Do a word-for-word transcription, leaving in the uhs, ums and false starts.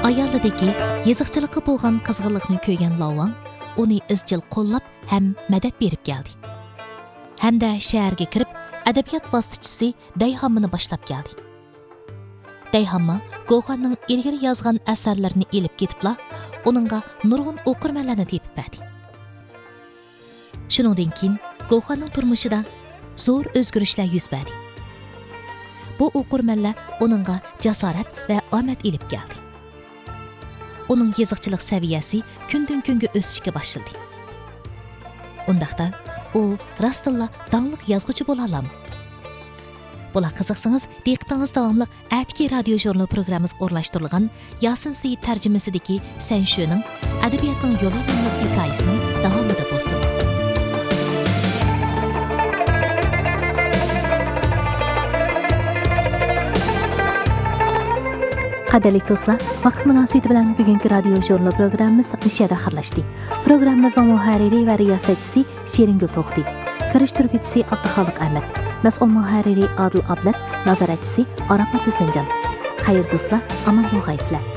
ayolidagi yeziqchilikqa bo'lgan qizg'inlikni ko'rgan Lavang uni izchil qo'llab ham madad berib keldi. Hamda shaharga kirib, adabiyot vositachisi Dayhammani boshlab keldi. Dayhamma Goxanning ilgari yozgan asarlarini elib ketibla, uningga nurg'un o'qirmanlarni tepib berdi. Shuningdan keyin Goxanning turmushida zo'r o'zgarishlar yuz berdi. Bu o'qirmanlar uningga jasorat va omad elib keldi. Uning yeziqchilik saviyasi kundan kunga o'sishga boshladi. Undaqda u rostilla dangliq yozuvchi bo'la oladimi? Bular qiziqsangiz, diqqatingiz davomli Atki radio jurnal programmamiz o'rlashtirilgan Yasin Seyit tarjimasidagi Sen shuning adabiyotning yo'li nomli hikoyasining davomida bo'lsin. Qadrli do'stlar, vaqt munosabati bilan bugungi radio jurnal programmamiz o'shada xirlashdi. Programmamizning muharriri va riyosatchisi Sheringul To'xti, kirishtiruvchisi Abduxoliq Ahmad, mas'ul muharriri Adil Ablat, nazoratchisi Arafat Husanjon. Xayr do'stlar, omon bo'lg'aysizlar.